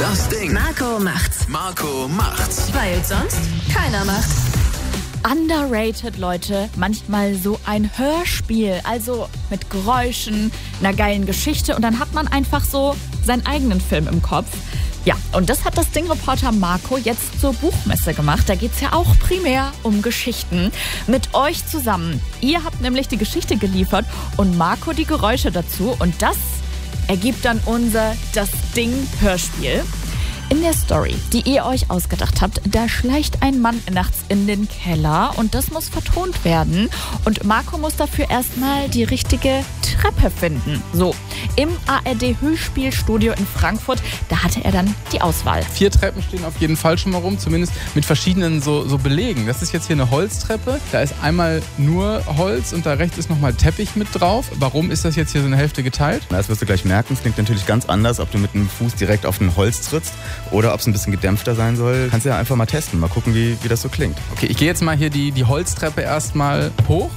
Das Ding. Marco macht's. Marco macht's. Weil sonst keiner macht's. Underrated, Leute, manchmal so ein Hörspiel, also mit Geräuschen, einer geilen Geschichte und dann hat man einfach so seinen eigenen Film im Kopf. Ja, und das hat das Ding-Reporter Marco jetzt zur Buchmesse gemacht. Da geht's ja auch primär um Geschichten. Mit euch zusammen. Ihr habt nämlich die Geschichte geliefert und Marco die Geräusche dazu und das ergibt dann unser Das Ding-Hörspiel. In der Story, die ihr euch ausgedacht habt, da schleicht ein Mann nachts in den Keller und das muss vertont werden. Und Marco muss dafür erstmal die richtige Treppe finden. So, im ARD-Hörspielstudio in Frankfurt, da hatte er dann die Auswahl. 4 Treppen stehen auf jeden Fall schon mal rum, zumindest mit verschiedenen so Belegen. Das ist jetzt hier eine Holztreppe, da ist einmal nur Holz und da rechts ist nochmal Teppich mit drauf. Warum ist das jetzt hier so eine Hälfte geteilt? Das wirst du gleich merken, es klingt natürlich ganz anders, ob du mit dem Fuß direkt auf den Holz trittst oder ob es ein bisschen gedämpfter sein soll. Kannst du ja einfach mal testen, mal gucken, wie das so klingt. Okay, ich gehe jetzt mal hier die Holztreppe erstmal hoch.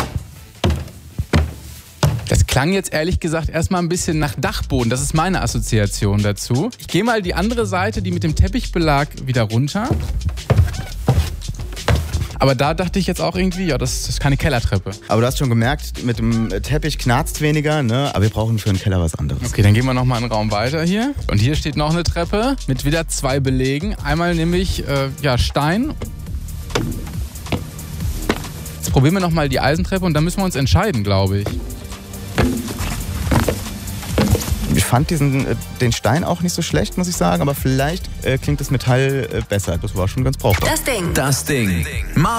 Das klang jetzt ehrlich gesagt erstmal ein bisschen nach Dachboden. Das ist meine Assoziation dazu. Ich gehe mal die andere Seite, die mit dem Teppichbelag, wieder runter. Aber da dachte ich jetzt auch irgendwie, ja, das ist keine Kellertreppe. Aber du hast schon gemerkt, mit dem Teppich knarzt weniger, ne? Aber wir brauchen für einen Keller was anderes. Okay, dann gehen wir nochmal einen Raum weiter hier. Und hier steht noch eine Treppe mit wieder 2 Belegen. Einmal nämlich Stein. Jetzt probieren wir nochmal die Eisentreppe und dann müssen wir uns entscheiden, glaube ich. Ich fand den Stein auch nicht so schlecht, muss ich sagen. Aber vielleicht klingt das Metall besser. Das war schon ganz brauchbar. Das Ding. Das Ding.